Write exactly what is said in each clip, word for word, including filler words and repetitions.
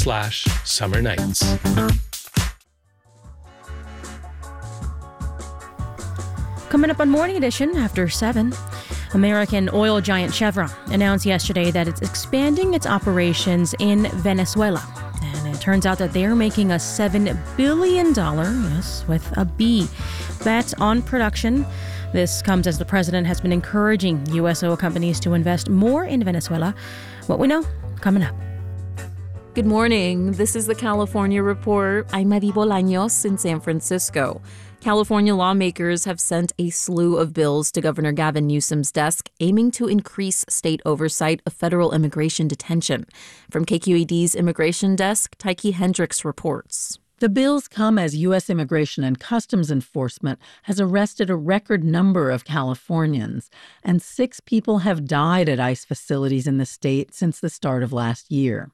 slash summer nights. Coming up on Morning Edition after seven, American oil giant Chevron announced yesterday that it's expanding its operations in Venezuela. And it turns out that they're making a seven billion dollars, yes, with a B, bet on production. This comes as the president has been encouraging U S oil companies to invest more in Venezuela. What we know, coming up. Good morning. This is the California Report. I'm Mari Bolaños in San Francisco. California lawmakers have sent a slew of bills to Governor Gavin Newsom's desk aiming to increase state oversight of federal immigration detention. From K Q E D's Immigration Desk, Tyke Hendricks reports. The bills come as U S. Immigration and Customs Enforcement has arrested a record number of Californians, and six people have died at ICE facilities in the state since the start of last year.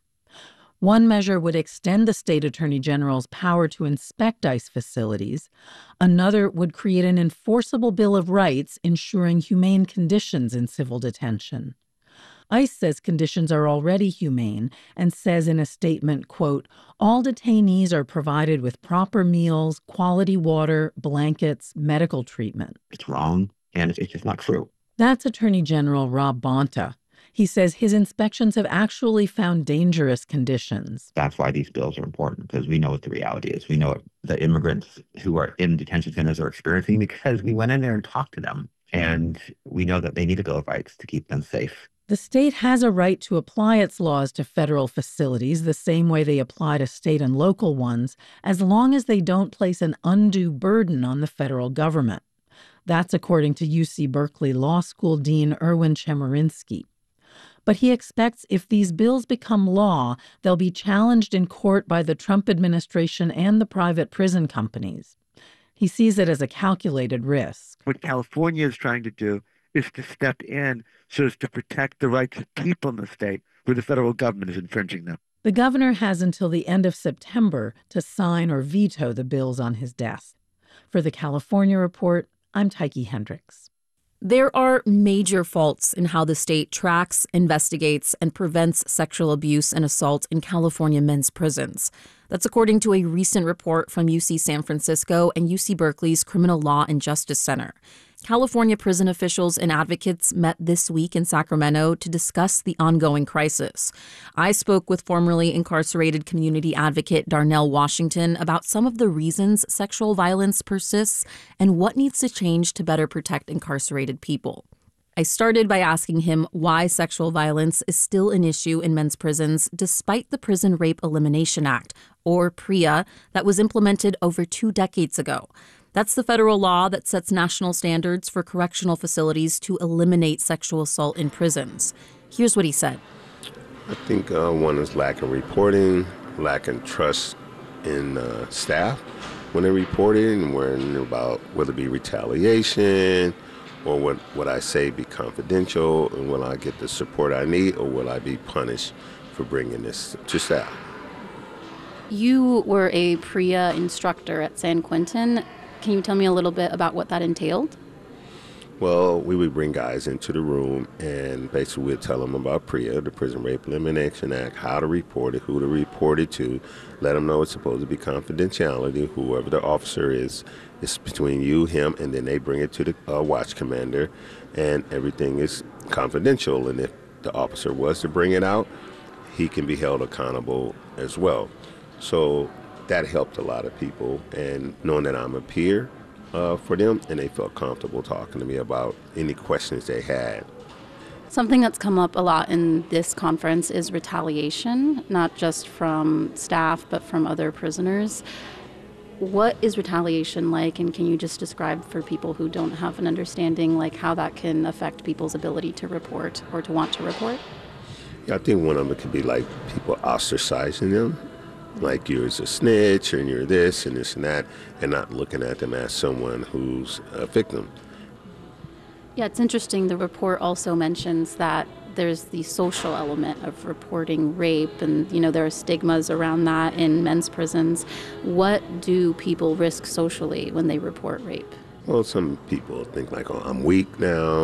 One measure would extend the state attorney general's power to inspect ICE facilities. Another would create an enforceable Bill of Rights ensuring humane conditions in civil detention. ICE says conditions are already humane and says in a statement, quote, all detainees are provided with proper meals, quality water, blankets, medical treatment. It's wrong, and it's just not true. That's Attorney General Rob Bonta. He says his inspections have actually found dangerous conditions. That's why these bills are important, because we know what the reality is. We know what the immigrants who are in detention centers are experiencing because we went in there and talked to them. And we know that they need a Bill of Rights to keep them safe. The state has a right to apply its laws to federal facilities the same way they apply to state and local ones, as long as they don't place an undue burden on the federal government. That's according to U C Berkeley Law School Dean Erwin Chemerinsky. But he expects if these bills become law, they'll be challenged in court by the Trump administration and the private prison companies. He sees it as a calculated risk. What California is trying to do is to step in so as to protect the rights of people in the state where the federal government is infringing them. The governor has until the end of September to sign or veto the bills on his desk. For the California Report, I'm Tyke Hendricks. There are major faults in how the state tracks, investigates, and prevents sexual abuse and assault in California men's prisons. That's according to a recent report from U C San Francisco and U C Berkeley's Criminal Law and Justice Center. California prison officials and advocates met this week in Sacramento to discuss the ongoing crisis. I spoke with formerly incarcerated community advocate Darnell Washington about some of the reasons sexual violence persists and what needs to change to better protect incarcerated people. I started by asking him why sexual violence is still an issue in men's prisons despite the Prison Rape Elimination Act, or PREA, that was implemented over two decades ago. That's the federal law that sets national standards for correctional facilities to eliminate sexual assault in prisons. Here's what he said. I think uh, one is lack of reporting, lack of trust in uh, staff when they report it, and when about whether it be retaliation or what, what I say be confidential, and will I get the support I need, or will I be punished for bringing this to staff? You were a PREA instructor at San Quentin. Can you tell me a little bit about what that entailed? Well, we would bring guys into the room and basically we'd tell them about PREA, the Prison Rape Elimination Act, how to report it, who to report it to, let them know it's supposed to be confidentiality. Whoever the officer is, it's between you, him, and then they bring it to the uh, watch commander, and everything is confidential. And if the officer was to bring it out, he can be held accountable as well. So that helped a lot of people, and knowing that I'm a peer uh, for them, and they felt comfortable talking to me about any questions they had. Something that's come up a lot in this conference is retaliation, not just from staff, but from other prisoners. What is retaliation like, and can you just describe for people who don't have an understanding, like how that can affect people's ability to report or to want to report? Yeah, I think one of them could be like people ostracizing them. Like you're a snitch and you're this and this and that, and not looking at them as someone who's a victim. Yeah, it's interesting. The report also mentions that there's the social element of reporting rape, and you know there are stigmas around that in men's prisons. What do people risk socially when they report rape? Well, some people think like, oh, I'm weak now,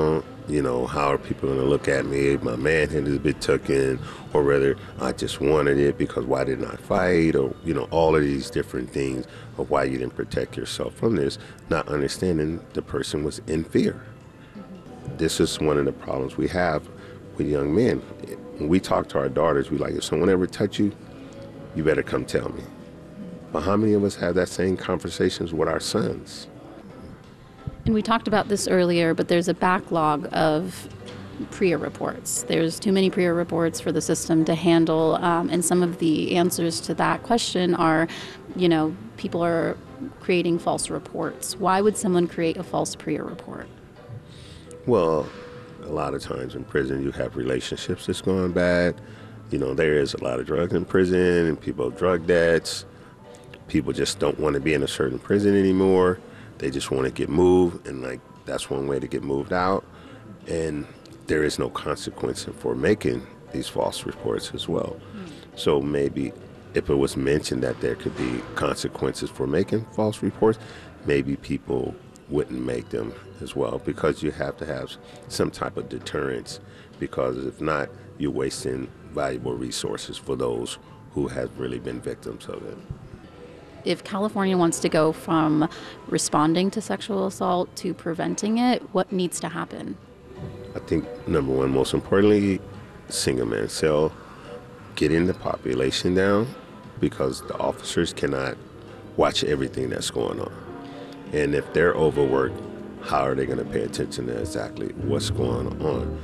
You know, how are people going to look at me? My manhood is a bit taken, or whether I just wanted it because why didn't I fight? Or, you know, all of these different things of why you didn't protect yourself from this, not understanding the person was in fear. This is one of the problems we have with young men. When we talk to our daughters, we like, if someone ever touch you, you better come tell me. But how many of us have that same conversations with our sons? And we talked about this earlier, but there's a backlog of PREA reports. There's too many PREA reports for the system to handle, um, and some of the answers to that question are, you know, people are creating false reports. Why would someone create a false PREA report? Well, a lot of times in prison you have relationships that's going bad. You know, there is a lot of drugs in prison and people have drug debts. People just don't want to be in a certain prison anymore. They just want to get moved, and like that's one way to get moved out. And there is no consequence for making these false reports as well. Mm. So maybe if it was mentioned that there could be consequences for making false reports, maybe people wouldn't make them as well, because you have to have some type of deterrence, because if not, you're wasting valuable resources for those who have really been victims of it. If California wants to go from responding to sexual assault to preventing it, what needs to happen? I think, number one, most importantly, single man cell, getting the population down, because the officers cannot watch everything that's going on. And if they're overworked, how are they going to pay attention to exactly what's going on?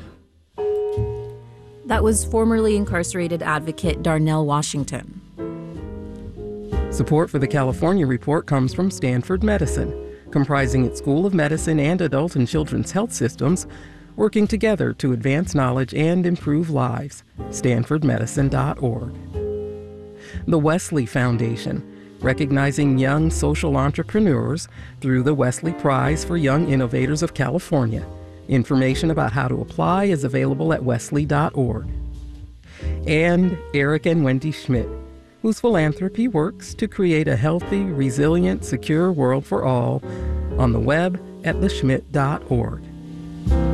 That was formerly incarcerated advocate Darnell Washington. Support for the California Report comes from Stanford Medicine, comprising its School of Medicine and adult and children's health systems, working together to advance knowledge and improve lives. stanford medicine dot org. The Wesley Foundation, recognizing young social entrepreneurs through the Wesley Prize for Young Innovators of California. Information about how to apply is available at wesley dot org. And Eric and Wendy Schmidt, whose philanthropy works to create a healthy, resilient, secure world for all, on the web at the schmidt dot org.